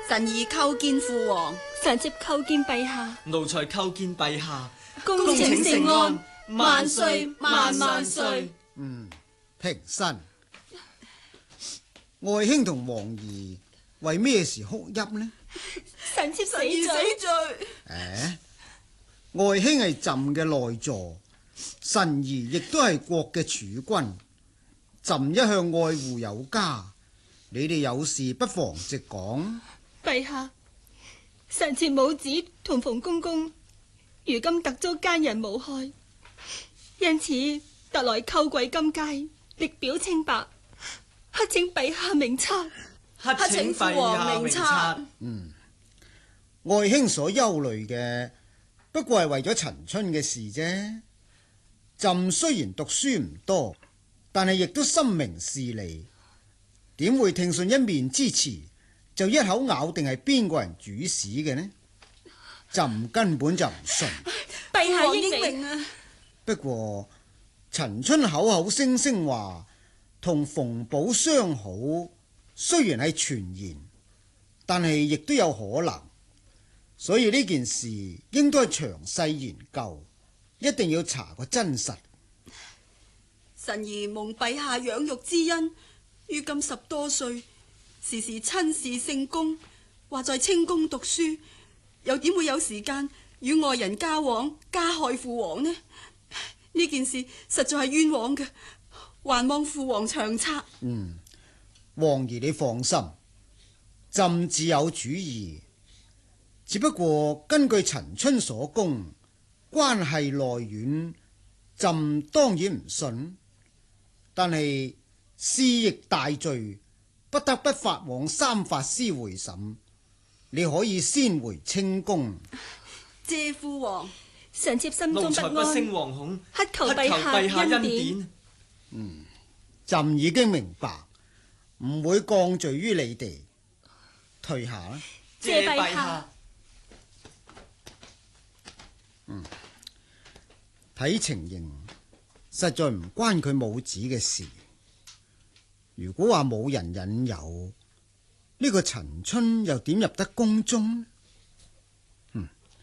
臣兒叩見父王。 臣妾叩見陛下。 奴才叩見陛下。 恭請聖安， 萬歲萬萬歲。 平身。愛卿同王兒為咩事哭泣呢？ 臣妾死兒罪。 罪。 愛卿係朕嘅內助，臣兒亦都係國嘅儲君。朕一向愛護有加，你哋有事不妨直講。 陛下，臣妾母子同馮公公如今特遭奸人誣害，因此特來叩跪金階，力表清白，乞請陛下明察。 乞請父王明察。 愛卿所憂慮嘅不過係為咗陳春嘅事啫。朕雖然讀書唔多，但係亦都深明事理，點會聽信一面之詞就一口咬定係邊個人主使嘅呢？朕根本就唔信。 陛下英英明啊！ 不過陳春口口聲聲話同馮保相好，雖然係傳言，但係亦都有可能，所以呢件事應該詳細研究，一定要查個真實。 臣兒蒙陛下養育之恩，於今10多歲，時時親事聖公，話在清宮讀書，又點會有時間與外人交往，加害父王呢？呢件事實在係冤枉嘅，還望父王長策。 王兒你放心，朕自有主意。只不過根據陳春所供，關係內遠，朕當然唔信。但係事亦大罪，不得不發往三法司會審。你可以先回清宮。 謝父王。 臣妾心中奴才不不安， 勝惶恐， 乞求陛下恩典。 朕已經明白，唔會降罪於你哋。退下啦。 謝陛下。 睇情形，實在唔關佢母子嘅事。如果話冇人引誘，呢個陳春又點入得宮中？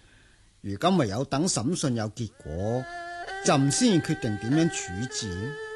如今唯有等審訊有結果，朕先決定點樣處置。